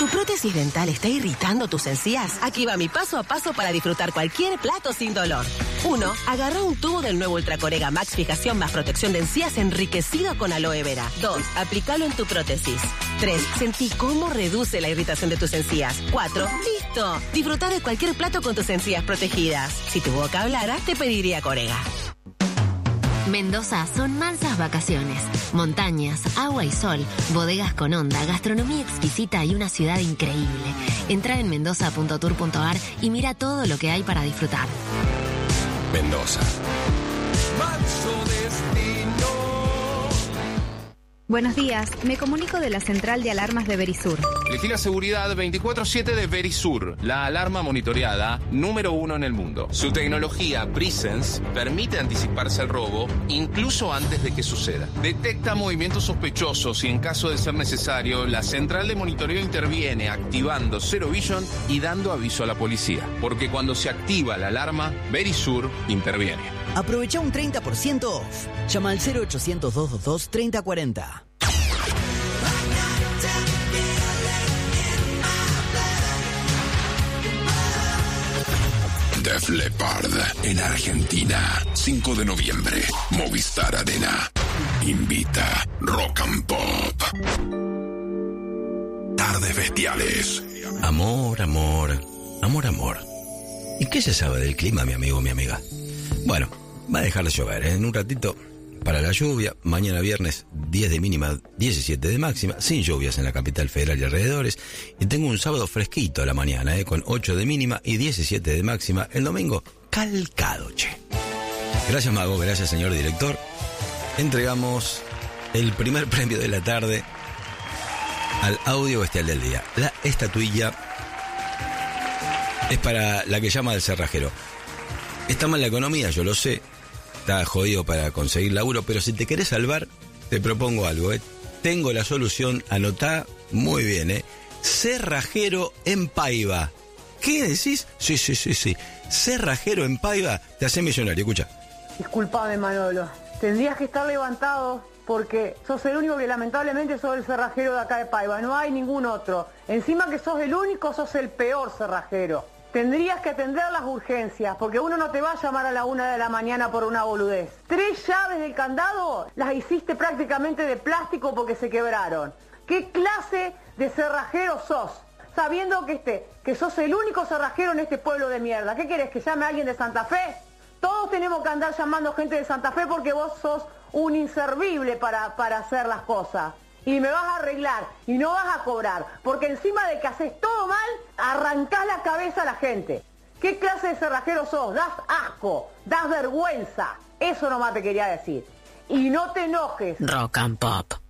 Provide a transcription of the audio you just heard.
¿Tu prótesis dental está irritando tus encías? Aquí va mi paso a paso para disfrutar cualquier plato sin dolor. 1. Agarra un tubo del nuevo Ultracorega Max Fijación más protección de encías enriquecido con aloe vera. 2. Aplícalo en tu prótesis. 3. Sentí cómo reduce la irritación de tus encías. 4. ¡Listo! Disfruta de cualquier plato con tus encías protegidas. Si tu boca hablara, te pediría Corega. Mendoza son mansas vacaciones, montañas, agua y sol, bodegas con onda, gastronomía exquisita y una ciudad increíble. Entra en mendoza.tour.ar y mira todo lo que hay para disfrutar. Mendoza. Manso destino. Buenos días, me comunico de la central de alarmas de Verisur. Elegí la seguridad 24/7 de Verisur, la alarma monitoreada número 1 en el mundo. Su tecnología Presence permite anticiparse al robo incluso antes de que suceda. Detecta movimientos sospechosos y en caso de ser necesario, la central de monitoreo interviene activando Zero Vision y dando aviso a la policía. Porque cuando se activa la alarma, Verisur interviene. Aprovecha un 30% off. Llama al 0800-222-3040. Def Leppard en Argentina, 5 de noviembre, Movistar Arena. Invita Rock and Pop. Tardes bestiales. Amor, amor, amor, amor. ¿Y qué se sabe del clima, mi amigo, mi amiga? Bueno, va a dejar de llover, en un ratito para la lluvia. Mañana viernes 10 de mínima, 17 de máxima, sin lluvias en la capital federal y alrededores. Y tengo un sábado fresquito a la mañana, con 8 de mínima y 17 de máxima. El domingo, calcado, che. Gracias, Mago, gracias, señor director. Entregamos el primer premio de la tarde al audio bestial del día. La estatuilla es para la que llama del cerrajero. Está mal la economía, yo lo sé. Está jodido para conseguir laburo, pero si te querés salvar, te propongo algo, Tengo la solución, anotá muy bien, Cerrajero en Paiva. ¿Qué decís? Sí. Cerrajero en Paiva, te hace millonario, escucha. Disculpame, Manolo. Tendrías que estar levantado porque sos el único que lamentablemente sos el cerrajero de acá de Paiva. No hay ningún otro. Encima que sos el único, sos el peor cerrajero. Tendrías que atender las urgencias, porque uno no te va a llamar a la 1 de la mañana por una boludez. 3 llaves del candado las hiciste prácticamente de plástico porque se quebraron. ¿Qué clase de cerrajero sos? Sabiendo que sos el único cerrajero en este pueblo de mierda. ¿Qué querés, que llame a alguien de Santa Fe? Todos tenemos que andar llamando gente de Santa Fe porque vos sos un inservible para hacer las cosas. Y me vas a arreglar y no vas a cobrar, porque encima de que haces todo mal, arrancás la cabeza a la gente. ¿Qué clase de cerrajero sos? Das asco, das vergüenza. Eso nomás te quería decir. Y no te enojes. Rock and Pop.